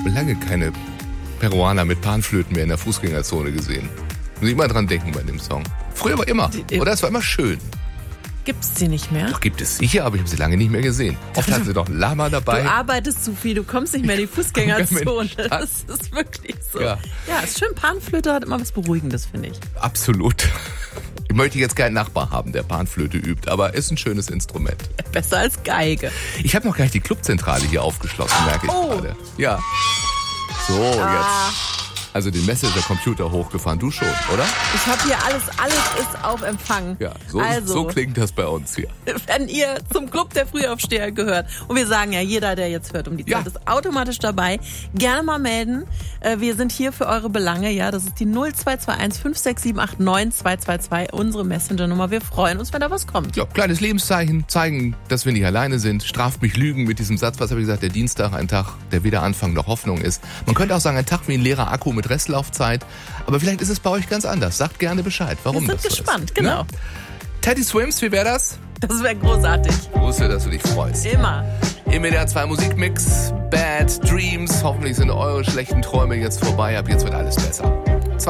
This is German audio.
lange keine Peruaner mit Panflöten mehr in der Fußgängerzone gesehen. Muss ich mal dran denken bei dem Song. Früher war immer. Oder es war immer schön. Gibt's sie nicht mehr? Doch, gibt es sicher, aber ich habe sie lange nicht mehr gesehen. Oft hatten sie doch ein Lama dabei. Du arbeitest zu viel, du kommst nicht mehr in die Fußgängerzone. Das ist wirklich so. Ja, ist schön. Panflöte hat immer was Beruhigendes, finde ich. Absolut. Ich möchte jetzt keinen Nachbar haben, der Panflöte übt, aber ist ein schönes Instrument. Besser als Geige. Ich habe noch gar nicht die Clubzentrale hier aufgeschlossen, merke ich gerade. Ja. So, jetzt. Also den Messenger-Computer hochgefahren. Du schon, oder? Ich habe hier alles ist auf Empfang. Ja, so klingt das bei uns hier. Wenn ihr zum Club der Frühaufsteher gehört, und wir sagen ja, jeder, der jetzt hört um die Zeit, ist automatisch dabei, gerne mal melden. Wir sind hier für eure Belange, ja, das ist die 0221 5678 9222, unsere Messenger-Nummer. Wir freuen uns, wenn da was kommt. Ja, kleines Lebenszeichen, zeigen, dass wir nicht alleine sind. Straft mich Lügen mit diesem Satz, was habe ich gesagt, der Dienstag, ein Tag, der weder Anfang noch Hoffnung ist. Man könnte auch sagen, ein Tag wie ein leerer Akku mit Restlaufzeit. Aber vielleicht ist es bei euch ganz anders. Sagt gerne Bescheid, warum das so ist. Wir sind gespannt, genau. Ne? Teddy Swims, wie wäre das? Das wäre großartig. Ich wusste, dass du dich freust. Immer. Im WDR 2 Musikmix, Bad Dreams. Hoffentlich sind eure schlechten Träume jetzt vorbei. Ab jetzt wird alles besser.